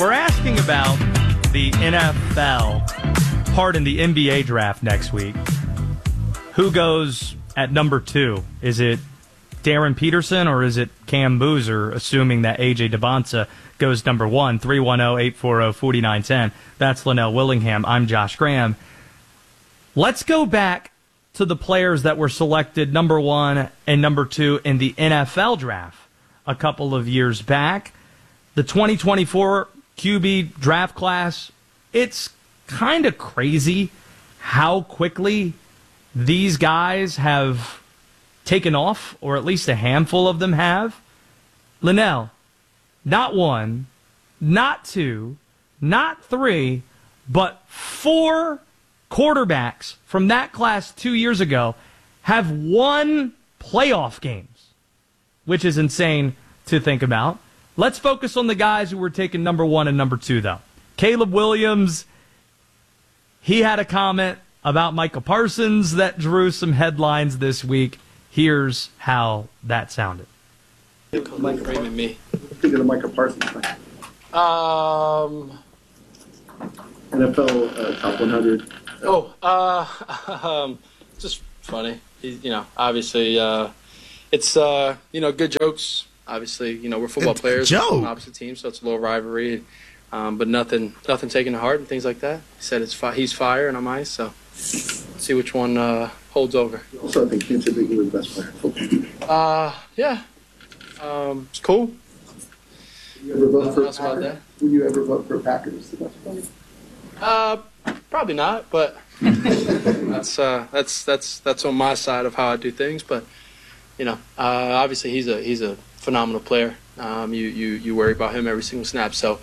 we're asking about the NFL, the NBA draft next week. Who goes at number 2? Is it Darren Peterson or is it Cam Boozer, assuming that A.J. Debonsa goes number 1? 310-840-4910. That's Linnell Willingham. I'm Josh Graham. Let's go back to the players that were selected number 1 and number 2 in the NFL draft a couple of years back. The 2024 QB draft class, it's kind of crazy how quickly these guys have taken off, or at least a handful of them have. Linnell, not 1, not 2, not 3, but 4 quarterbacks from that class 2 years ago have won playoff games, which is insane to think about. Let's focus on the guys who were taken number 1 and number 2, though. Caleb Williams, he had a comment about Micah Parsons that drew some headlines this week. Here's how that sounded. Me. Thinking of Micah Parsons. NFL top 100. Just funny. Obviously, it's good jokes. Obviously, we're football players from opposite teams, so it's a little rivalry. But nothing taken to heart and things like that. He said he's fire and I'm ice, so see which one holds over. Also, I think Ken said that he was the best player in football. Yeah. It's cool. Will you ever vote for Else about that? Will you ever vote for Packers the best player? Probably not, but that's on my side of how I do things. But obviously he's a phenomenal player. You worry about him every single snap. So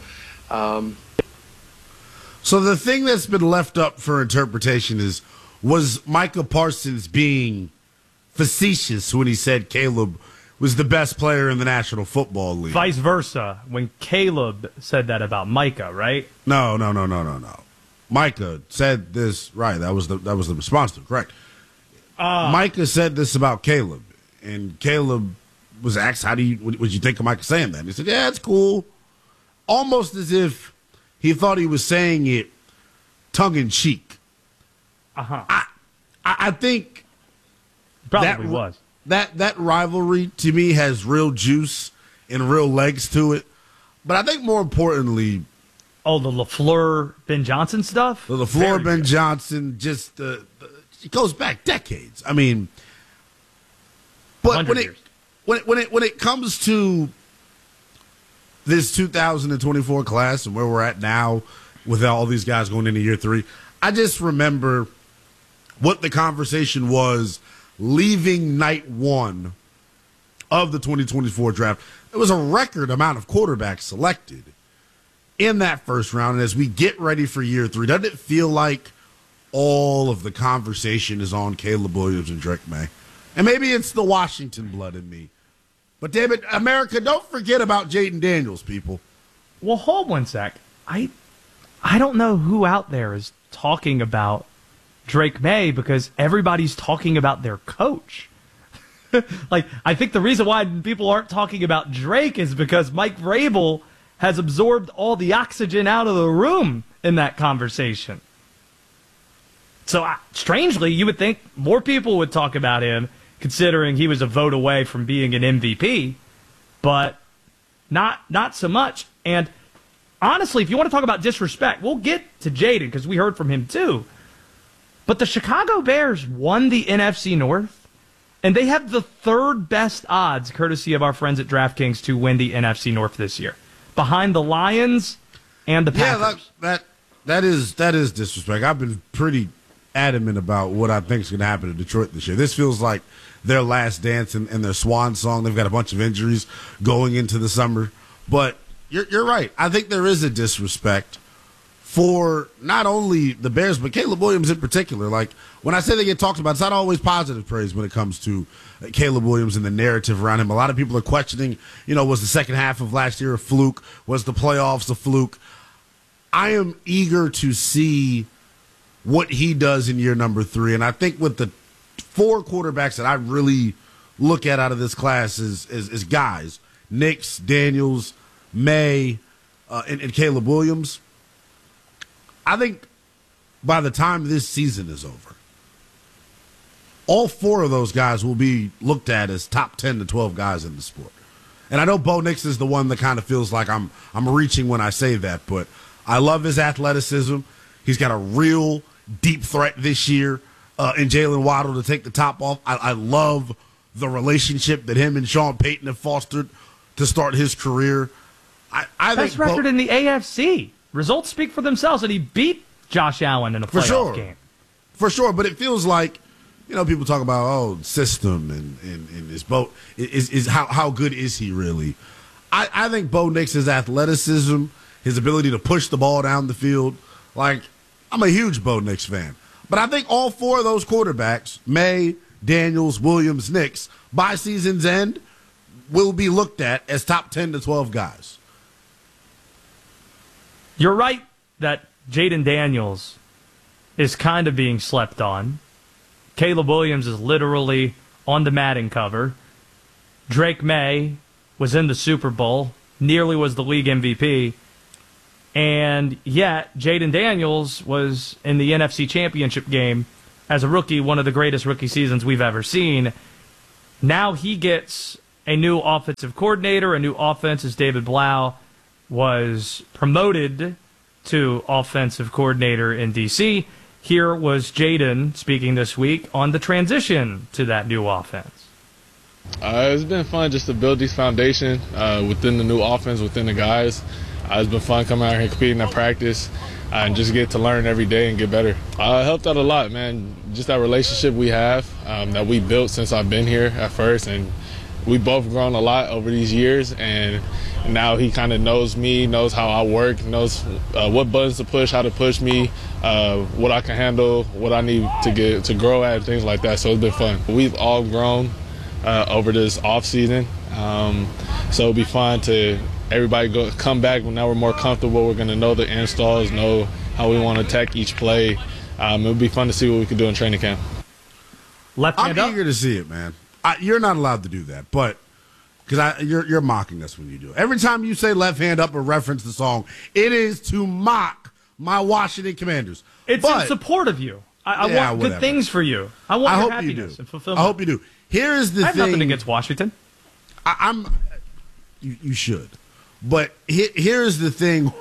the thing that's been left up for interpretation was Micah Parsons being facetious when he said Caleb was the best player in the National Football League. Vice versa, when Caleb said that about Micah, right? No. Micah said this, right. That was the response to it, correct. Micah said this about Caleb, and Caleb was asked, what did you think of Micah saying that? And he said, yeah, it's cool. Almost as if he thought he was saying it tongue-in-cheek. I think probably was. That rivalry, to me, has real juice and real legs to it. But I think more importantly... Oh, the LaFleur-Ben Johnson stuff? The LaFleur-Ben Johnson, just it goes back decades. I mean... But when it comes to this 2024 class and where we're at now with all these guys going into year 3, I just remember what the conversation was leaving night 1 of the 2024 draft. There was a record amount of quarterbacks selected in that first round. And as we get ready for year 3, doesn't it feel like all of the conversation is on Caleb Williams and Drake May? And maybe it's the Washington blood in me. But, damn it, America, don't forget about Jaden Daniels, people. Well, hold one sec. I don't know who out there is talking about Drake May because everybody's talking about their coach. I think the reason why people aren't talking about Drake is because Mike Vrabel has absorbed all the oxygen out of the room in that conversation. So, strangely, you would think more people would talk about him, considering he was a vote away from being an MVP, but not so much. And honestly, if you want to talk about disrespect, we'll get to Jaden because we heard from him too. But the Chicago Bears won the NFC North, and they have the 3rd best odds, courtesy of our friends at DraftKings, to win the NFC North this year, behind the Lions and the Packers. Yeah, that is disrespect. I've been pretty adamant about what I think is going to happen to Detroit this year. This feels like their last dance and their swan song. They've got a bunch of injuries going into the summer. But you're right. I think there is a disrespect for not only the Bears, but Caleb Williams in particular. Like, when I say they get talked about, it's not always positive praise when it comes to Caleb Williams and the narrative around him. A lot of people are questioning, was the second half of last year a fluke? Was the playoffs a fluke? I am eager to see what he does in year number 3. And I think with the 4 quarterbacks that I really look at out of this class is guys, Nix, Daniels, May, and Caleb Williams. I think by the time this season is over, all four of those guys will be looked at as top 10 to 12 guys in the sport. And I know Bo Nix is the one that kind of feels like I'm reaching when I say that, but I love his athleticism. He's got a real deep threat this year in Jalen Waddle to take the top off. I love the relationship that him and Sean Payton have fostered to start his career. I Best think record in the AFC. Results speak for themselves, and he beat Josh Allen in a playoff game. For sure, but it feels like, people talk about, system and his Bo is how good is he really? I think Bo Nix's athleticism, his ability to push the ball down the field, I'm a huge Bo Nix fan. But I think all four of those quarterbacks, May, Daniels, Williams, Nix, by season's end, will be looked at as top 10 to 12 guys. You're right that Jaden Daniels is kind of being slept on. Caleb Williams is literally on the Madden cover. Drake May was in the Super Bowl, nearly was the league MVP. And yet, Jaden Daniels was in the NFC Championship game as a rookie, one of the greatest rookie seasons we've ever seen. Now he gets a new offensive coordinator, a new offense as David Blau was promoted to offensive coordinator in D.C. Here was Jaden speaking this week on the transition to that new offense. It's been fun just to build this foundation within the new offense, within the guys. It's been fun coming out here and competing at practice and just get to learn every day and get better. It helped out a lot, man. Just that relationship we have that we built since I've been here at first, and we both grown a lot over these years, and now he kind of knows me, knows how I work, knows what buttons to push, how to push me, what I can handle, what I need to grow at, things like that. So it's been fun. We've all grown over this off season, so it'll be fun to everybody come back. Now we're more comfortable. We're going to know the installs, know how we want to attack each play. It'll be fun to see what we can do in training camp. I'm eager to see it, man. You're not allowed to do that, but because you're mocking us when you do it. Every time you say left hand up or reference the song, it is to mock my Washington Commanders. It's in support of you. I want good things for you. I want your happiness and fulfillment. I hope you do. Here is the thing. I have nothing against Washington. You should. But here's the thing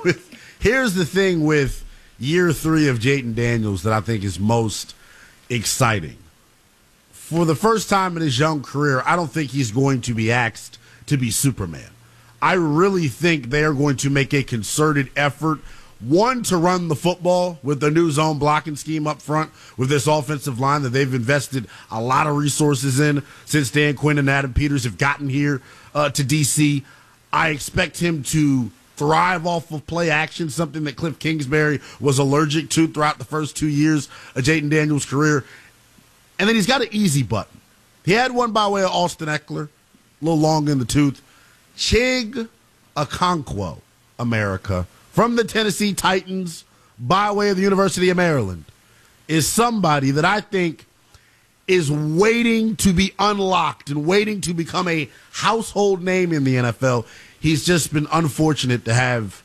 with year 3 of Jaden Daniels that I think is most exciting. For the first time in his young career, I don't think he's going to be asked to be Superman. I really think they are going to make a concerted effort, one, to run the football with the new zone blocking scheme up front with this offensive line that they've invested a lot of resources in since Dan Quinn and Adam Peters have gotten here to D.C. I expect him to thrive off of play action, something that Cliff Kingsbury was allergic to throughout the first 2 years of Jaden Daniels' career. And then he's got an easy button. He had one by way of Austin Eckler, a little long in the tooth. Chig Okonkwo, America, from the Tennessee Titans, by way of the University of Maryland, is somebody that I think is waiting to be unlocked and waiting to become a household name in the NFL. He's just been unfortunate to have,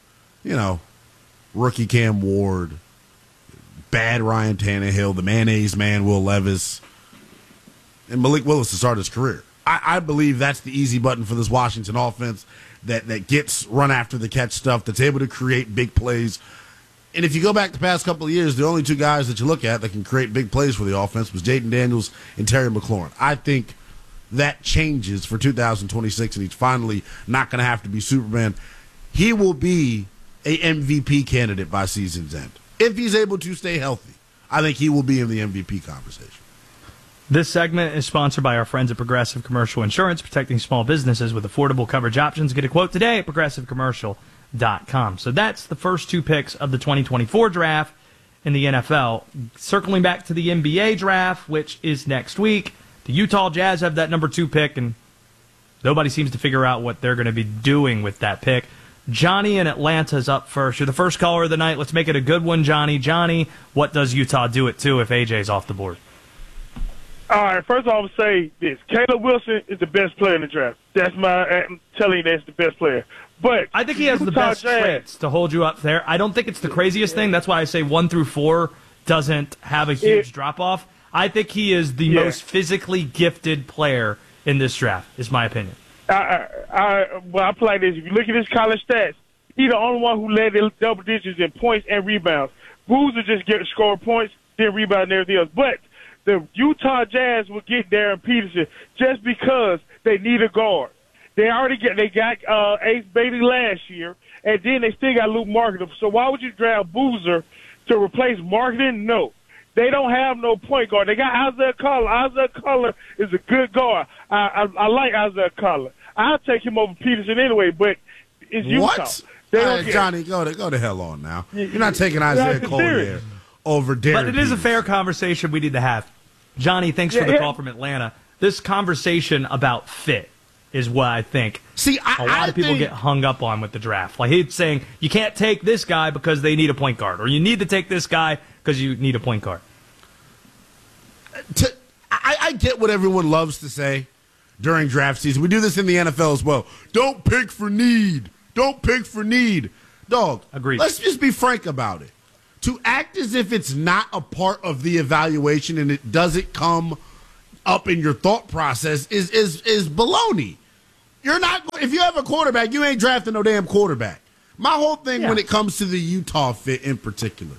rookie Cam Ward, bad Ryan Tannehill, the mayonnaise man Will Levis, and Malik Willis to start his career. I believe that's the easy button for this Washington offense that gets run after the catch stuff, that's able to create big plays. And if you go back the past couple of years, the only two guys that you look at that can create big plays for the offense was Jaden Daniels and Terry McLaurin. I think that changes for 2026, and he's finally not going to have to be Superman. He will be a MVP candidate by season's end. If he's able to stay healthy, I think he will be in the MVP conversation. This segment is sponsored by our friends at Progressive Commercial Insurance, protecting small businesses with affordable coverage options. Get a quote today at progressivecommercial.com. So that's the first two picks of the 2024 draft in the NFL. Circling back to the NBA draft, which is next week, the Utah Jazz have that number 2 pick, and nobody seems to figure out what they're going to be doing with that pick. Johnny in Atlanta's up first. You're the first caller of the night. Let's make it a good one, Johnny. Johnny, what does Utah do at 2 if AJ's off the board? All right, first of all, I would say this. Caleb Wilson is the best player in the draft. I'm telling you that's the best player. But I think he has the best traits to hold you up there. I don't think it's the craziest thing. That's why I say 1 through 4 doesn't have a huge drop-off. I think he is the most physically gifted player in this draft, is my opinion. I play like this. If you look at his college stats, he's the only one who led the double digits in points and rebounds. Boozer just score points, then rebound and everything else. But the Utah Jazz will get Darren Peterson just because they need a guard. They got Ace Bailey last year, and then they still got Luke Marketing. So why would you draft Boozer to replace Marketing? No. They don't have no point guard. They got Isaiah Collar. Isaiah Collar is a good guard. I like Isaiah Collar. I'll take him over Peterson anyway, but it's Utah. What? Johnny, go to hell on now. You're not taking Isaiah Collier over Darren But it is a Peterson. fair conversation we need to have. Johnny, thanks for the call from Atlanta. This conversation about fit is what I think a lot of people get hung up on with the draft. Like he's saying, you can't take this guy because they need a point guard, or you need to take this guy because you need a point guard. I get what everyone loves to say during draft season. We do this in the NFL as well. Don't pick for need. Don't pick for need. Dog, agreed. Let's just be frank about it. To act as if it's not a part of the evaluation and it doesn't come up in your thought process is baloney. You're not. If you have a quarterback, you ain't drafting no damn quarterback. My whole thing when it comes to the Utah fit in particular,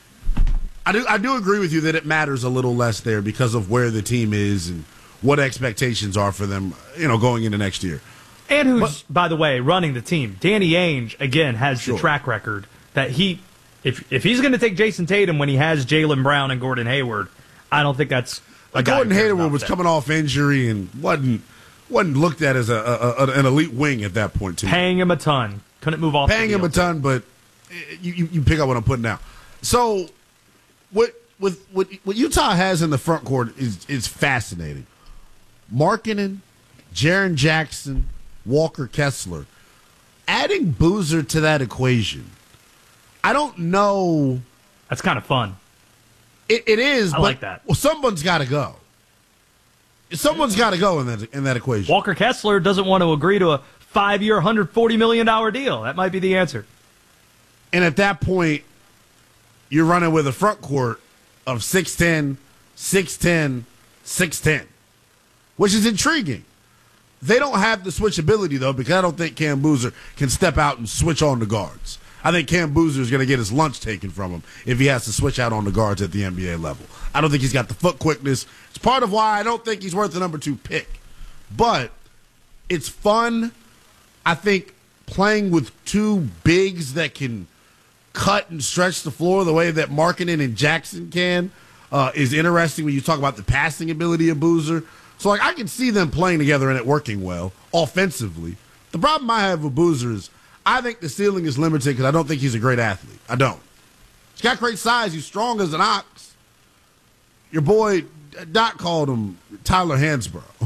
I do agree with you that it matters a little less there because of where the team is and what expectations are for them, going into next year. And who's, by the way, running the team. Danny Ainge, again, has the track record that if he's going to take Jason Tatum when he has Jaylen Brown and Gordon Hayward, I don't think that's Gordon Hayward was coming off injury and wasn't looked at as an elite wing at that point, too. Paying him a ton. Couldn't move off Paying him a ton, but you pick up what I'm putting down. So what Utah has in the front court is fascinating. Markkanen, Jaren Jackson, Walker Kessler. Adding Boozer to that equation, I don't know. That's kind of fun. It is. I like that. Well, someone's got to go. Someone's got to go in that equation. Walker Kessler doesn't want to agree to a 5-year, $140 million deal. That might be the answer. And at that point, you're running with a front court of 6'10", 6'10", 6'10", which is intriguing. They don't have the switchability, though, because I don't think Cam Boozer can step out and switch on the guards. I think Cam Boozer is going to get his lunch taken from him if he has to switch out on the guards at the NBA level. I don't think he's got the foot quickness. It's part of why I don't think he's worth the number 2 pick. But it's fun, I think, playing with two bigs that can cut and stretch the floor the way that Markkanen and Jackson can is interesting when you talk about the passing ability of Boozer. So, I can see them playing together and it working well offensively. The problem I have with Boozer is I think the ceiling is limited because I don't think he's a great athlete. I don't. He's got great size. He's strong as an ox. Your boy Doc called him Tyler Hansbrough.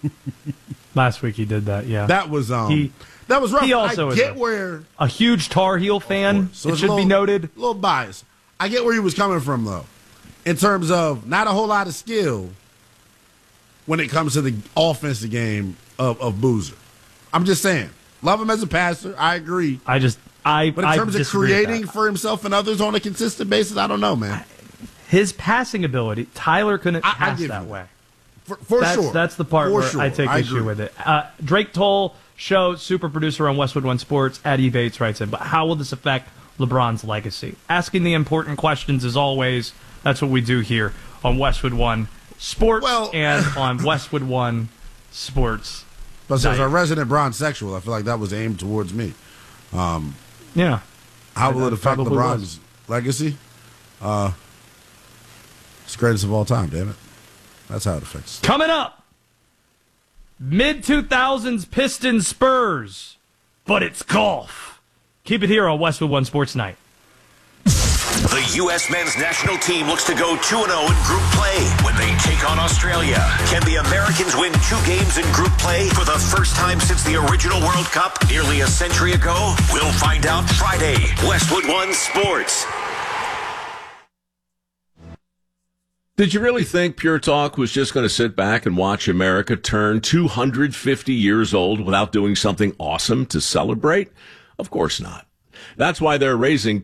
Last week he did that, yeah. That was rough. He also is a huge Tar Heel fan, so it should be noted. A little biased. I get where he was coming from, though, in terms of not a whole lot of skill when it comes to the offensive game of Boozer. I'm just saying. Love him as a passer. I agree. But in terms of creating for himself and others on a consistent basis, I don't know, man. His passing ability, Tyler couldn't pass that way. For sure. That's the part where I take issue with it. Drake Toll, show super producer on Westwood One Sports, at E. Bates writes in, but how will this affect LeBron's legacy? Asking the important questions as always. That's what we do here on Westwood One Sports and on Westwood One Sports. But as a resident bronsexual, I feel like that was aimed towards me. Yeah. How will it affect LeBron's legacy? It's the greatest of all time, damn it. That's how it affects. Coming up, mid-2000s Pistons Spurs, but it's golf. Keep it here on Westwood One Sports Night. The U.S. men's national team looks to go 2-0 in group play when they take on Australia. Can the Americans win 2 games in group play for the first time since the original World Cup nearly a century ago? We'll find out Friday. Westwood One Sports. Did you really think Pure Talk was just going to sit back and watch America turn 250 years old without doing something awesome to celebrate? Of course not. That's why they're raising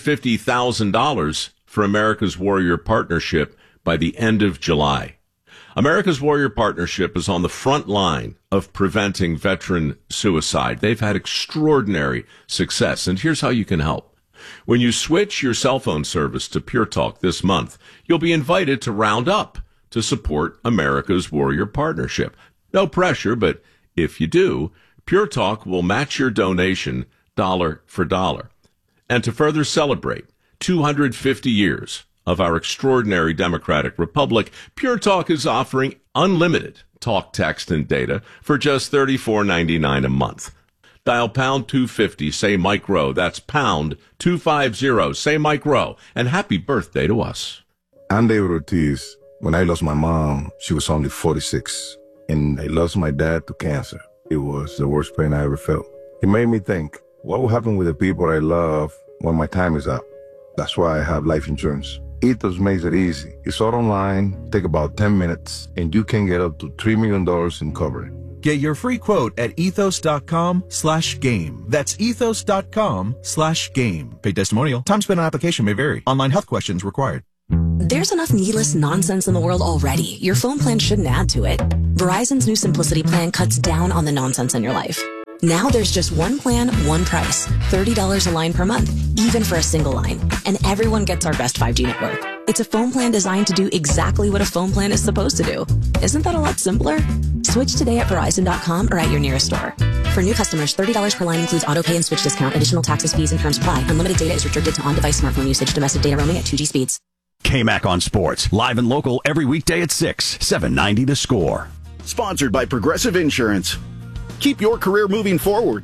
$250,000 for America's Warrior Partnership by the end of July. America's Warrior Partnership is on the front line of preventing veteran suicide. They've had extraordinary success, and here's how you can help. When you switch your cell phone service to Pure Talk this month, you'll be invited to round up to support America's Warrior Partnership. No pressure, but if you do, Pure Talk will match your donation dollar for dollar. And to further celebrate 250 years of our extraordinary democratic republic, Pure Talk is offering unlimited talk, text, and data for just $34.99 a month. Dial pound 250, say Mike Rowe. That's pound 250, say Mike Rowe. And happy birthday to us. I'm David Ortiz. When I lost my mom, she was only 46. And I lost my dad to cancer. It was the worst pain I ever felt. It made me think, what will happen with the people I love when my time is up? That's why I have life insurance. Ethos makes it easy. It's all online, take about 10 minutes, and you can get up to $3 million in coverage. Get your free quote at ethos.com/game. That's ethos.com/game. Paid testimonial. Time spent on application may vary. Online health questions required. There's enough needless nonsense in the world already. Your phone plan shouldn't add to it. Verizon's new Simplicity plan cuts down on the nonsense in your life. Now there's just one plan, one price. $30 a line per month, even for a single line. And everyone gets our best 5G network. It's a phone plan designed to do exactly what a phone plan is supposed to do. Isn't that a lot simpler? Switch today at Verizon.com or at your nearest store. For new customers, $30 per line includes auto pay and switch discount. Additional taxes, fees, and terms apply. Unlimited data is restricted to on-device smartphone usage. Domestic data roaming at 2G speeds. KMAC on Sports. Live and local every weekday at 6. 790 The Score. Sponsored by Progressive Insurance. Keep your career moving forward.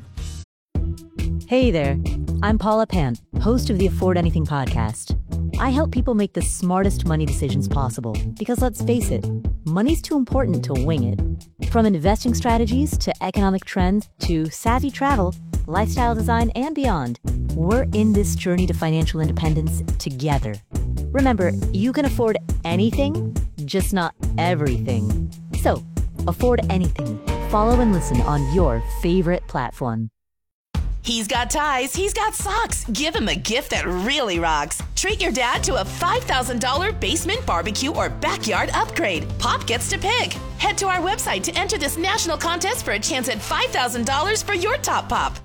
Hey there. I'm Paula Pant, host of the Afford Anything podcast. I help people make the smartest money decisions possible because, let's face it, money's too important to wing it. From investing strategies to economic trends to savvy travel, lifestyle design, and beyond, we're in this journey to financial independence together. Remember, you can afford anything, just not everything. So, afford anything. Follow and listen on your favorite platform. He's got ties, he's got socks. Give him a gift that really rocks. Treat your dad to a $5,000 basement barbecue or backyard upgrade. Pop gets to pick. Head to our website to enter this national contest for a chance at $5,000 for your top pop.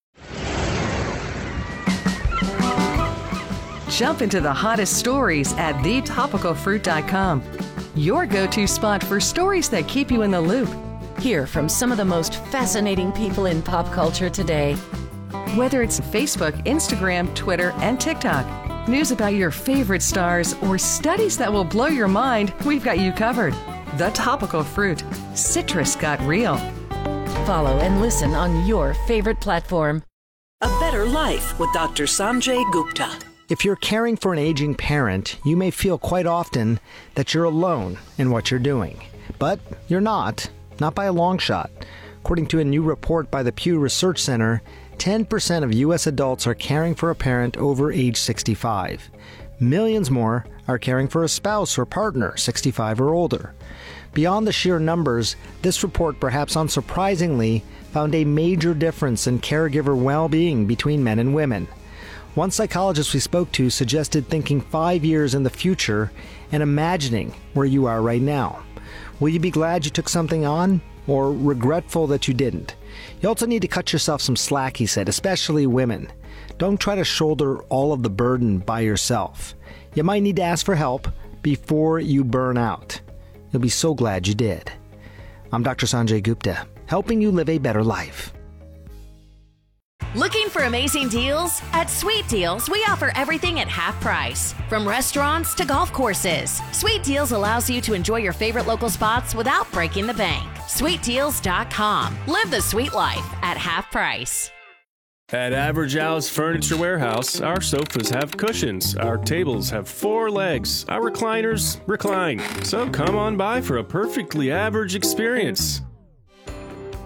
Jump into the hottest stories at thetopicalfruit.com. Your go-to spot for stories that keep you in the loop. Hear from some of the most fascinating people in pop culture today. Whether it's Facebook, Instagram, Twitter, and TikTok, news about your favorite stars, or studies that will blow your mind, we've got you covered. The Topical Fruit. Citrus got real. Follow and listen on your favorite platform. A Better Life with Dr. Sanjay Gupta. If you're caring for an aging parent, you may feel quite often that you're alone in what you're doing. But you're not by a long shot. According to a new report by the Pew Research Center, 10% of U.S. adults are caring for a parent over age 65. Millions more are caring for a spouse or partner 65 or older. Beyond the sheer numbers, this report, perhaps unsurprisingly, found a major difference in caregiver well-being between men and women. One psychologist we spoke to suggested thinking 5 years in the future and imagining where you are right now. Will you be glad you took something on, or regretful that you didn't? You also need to cut yourself some slack, he said, especially women. Don't try to shoulder all of the burden by yourself. You might need to ask for help before you burn out. You'll be so glad you did. I'm Dr. Sanjay Gupta, helping you live a better life. Looking for amazing deals? At Sweet Deals, we offer everything at half price. From restaurants to golf courses, Sweet Deals allows you to enjoy your favorite local spots without breaking the bank. SweetDeals.com. Live the sweet life at half price. At Average Al's Furniture Warehouse, our sofas have cushions, our tables have 4 legs, our recliners recline. So come on by for a perfectly average experience.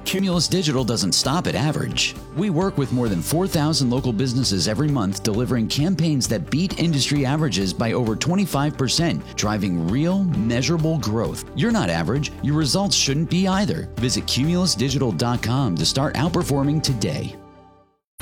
Cumulus Digital doesn't stop at average. We work with more than 4,000 local businesses every month, delivering campaigns that beat industry averages by over 25%, driving real, measurable growth. You're not average. Your results shouldn't be either. Visit cumulusdigital.com to start outperforming today.